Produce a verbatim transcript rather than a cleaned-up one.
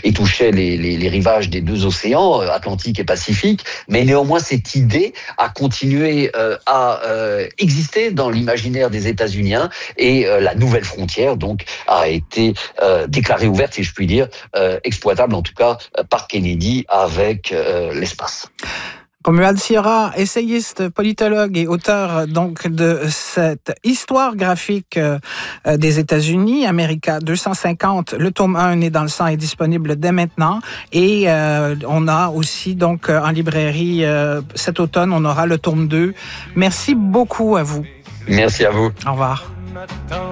et touchait les, les, les rivages des deux océans, Atlantique et Pacifique. Mais néanmoins, cette idée a continué euh, à euh, exister dans l'imaginaire des États-Uniens et euh, la nouvelle frontière donc a été euh, déclarée ouverte, si je puis dire, euh, exploitable en tout cas euh, par Kennedy avec euh, l'espace. Romuald Sierra, essayiste, politologue et auteur donc de cette histoire graphique euh, des États-Unis, America deux cent cinquante, le tome un, Né dans le sang, est disponible dès maintenant. Et euh, on a aussi donc en librairie euh, cet automne, on aura le tome deux. Merci beaucoup à vous. Merci à vous. Au revoir.